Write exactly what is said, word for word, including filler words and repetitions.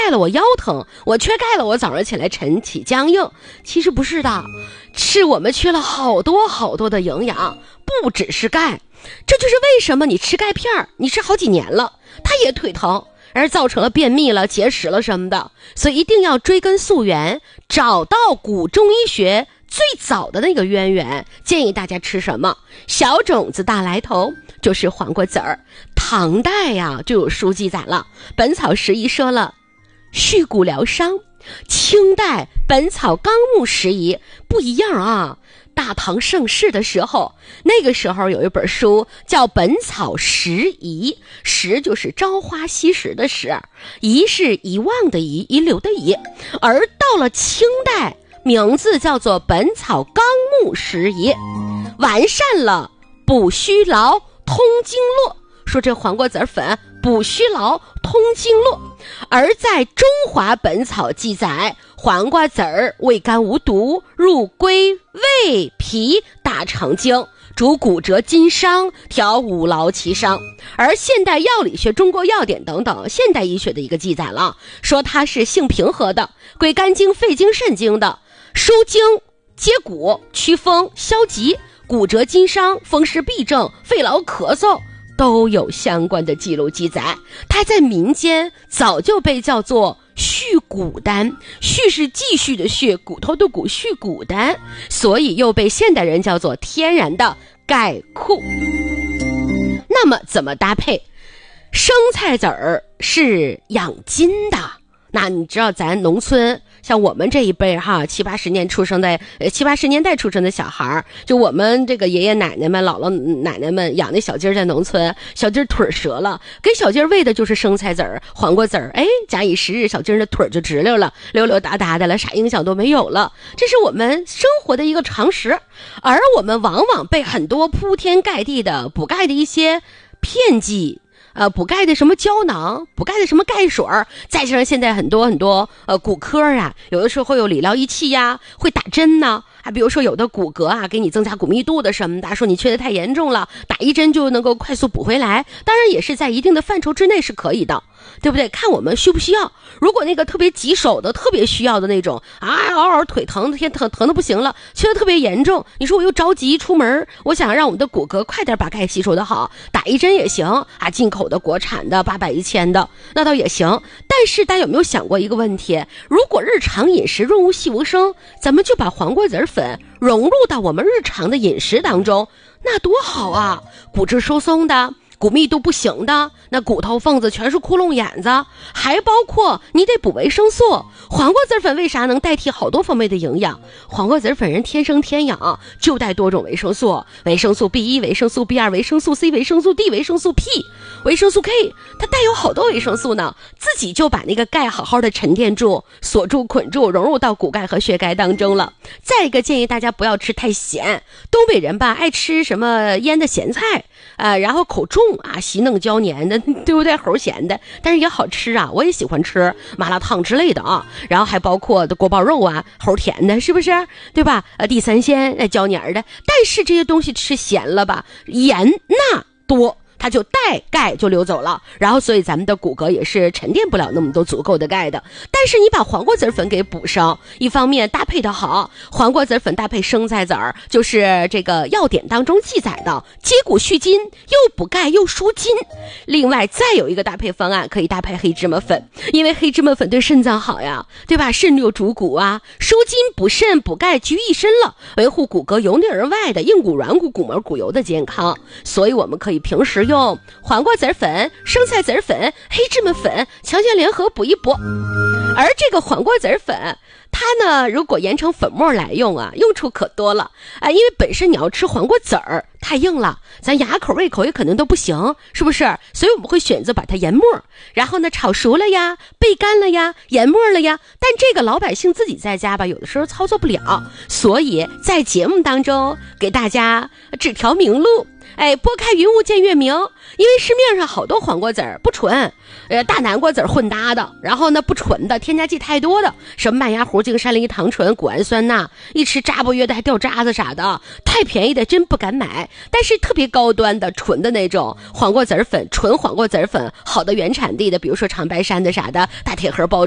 盖了我腰疼，我缺钙了我早上起来晨起僵硬。其实不是的，是我们缺了好多好多的营养，不只是钙。这就是为什么你吃钙片你吃好几年了它也腿疼，而造成了便秘了、结石了什么的。所以一定要追根溯源，找到古中医学最早的那个渊源。建议大家吃什么？小种子大来头，就是黄瓜籽儿。唐代呀就有书记载了，《本草拾遗》说了续骨疗伤。清代《本草纲目拾遗》不一样啊。大唐盛世的时候，那个时候有一本书叫《本草拾遗》，拾就是朝花夕拾的拾，遗是遗忘的遗，遗留的遗。而到了清代，名字叫做《本草纲目拾遗》，完善了补虚劳通经络，说这黄瓜籽粉补虚劳通经络。而在中华本草记载，黄瓜籽儿味甘无毒，入归胃脾大肠经，主骨折筋伤，调五劳其伤。而现代药理学、中国药典等等现代医学的一个记载了，说它是性平和的，归肝经、肺经、肾经的，疏经接骨，祛风消疾，骨折筋伤、风湿痹症、肺痨咳嗽都有相关的记录记载。它在民间早就被叫做续骨丹，续是继续的续，骨头的骨，续骨丹，所以又被现代人叫做天然的钙库。那么怎么搭配？生菜籽儿是养筋的。那你知道咱农村像我们这一辈哈，七八十年出生的呃七八十年代出生的小孩，就我们这个爷爷奶奶们、姥姥奶奶们养那小鸡儿，在农村小鸡儿腿折了，给小鸡儿喂的就是生菜籽儿、黄瓜籽儿，哎，假以时日，小鸡儿的腿就直溜了，溜溜达达的了，啥影响都没有了。这是我们生活的一个常识，而我们往往被很多铺天盖地的补钙的一些骗剂。呃，补钙的什么胶囊，补钙的什么钙水儿，再加上现在很多很多呃骨科啊，有的时候会有理疗仪器呀，会打针呢，啊，比如说有的骨骼啊，给你增加骨密度的什么的，说你缺的太严重了，打一针就能够快速补回来，当然也是在一定的范畴之内是可以的，对不对？看我们需不需要。如果那个特别棘手的、特别需要的那种啊，嗷嗷腿疼，天疼疼的不行了，缺的特别严重，你说我又着急出门，我想让我们的骨骼快点把钙吸收的好，打一针也行啊，进口的、国产的、八百一千的，那倒也行。但是大家有没有想过一个问题？如果日常饮食润物细无声，咱们就把黄瓜籽粉融入到我们日常的饮食当中，那多好啊！骨质疏松的、骨密度不行的，那骨头缝子全是窟窿眼子，还包括你得补维生素。黄瓜籽粉为啥能代替好多方面的营养？黄瓜籽粉人天生天养，就带多种维生素，维生素 B 一、维生素 B 二、维生素 C、维生素 D、维生素 P、维生素 K， 它带有好多维生素呢，自己就把那个钙好好的沉淀住、锁住、捆住，融入到骨钙和血钙当中了。再一个建议大家不要吃太咸，东北人吧爱吃什么腌的咸菜，呃，然后口重啊，稀嫩椒黏的，对不对？齁咸的，但是也好吃啊，我也喜欢吃麻辣烫之类的啊。然后还包括的锅包肉啊，齁甜的，是不是？对吧？呃，地三鲜，呃，椒黏的。但是这些东西吃咸了吧，盐钠多，它就带钙就流走了，然后所以咱们的骨骼也是沉淀不了那么多足够的钙的。但是你把黄瓜籽粉给补上，一方面搭配的好，黄瓜籽粉搭配生菜籽儿，就是这个药典当中记载的接骨续筋，又补钙又舒筋。另外再有一个搭配方案，可以搭配黑芝麻粉，因为黑芝麻粉对肾脏好呀，对吧？肾又主骨啊，舒筋补肾补钙集于一身了，维护骨骼由内而外的硬骨软骨骨膜骨油的健康。所以我们可以平时用黄瓜籽粉、生菜籽粉、黑芝麻粉强强联合补一补。而这个黄瓜籽粉它呢，如果研成粉末来用啊，用处可多了啊！因为本身你要吃黄瓜籽儿太硬了，咱牙口胃口也可能都不行，是不是？所以我们会选择把它研末，然后呢炒熟了呀，焙干了呀，研末了呀。但这个老百姓自己在家吧，有的时候操作不了，所以在节目当中给大家指条明路。哎，拨开云雾见月明，因为市面上好多黄瓜籽儿不纯，呃，大南瓜籽儿混搭的，然后呢不纯的，添加剂太多的，什么麦芽糊、精山梨糖醇、谷氨酸钠，一吃渣不约的还掉渣子啥的，太便宜的真不敢买。但是特别高端的纯的那种黄瓜籽儿粉，纯黄瓜籽儿粉，好的原产地的，比如说长白山的啥的，大铁盒包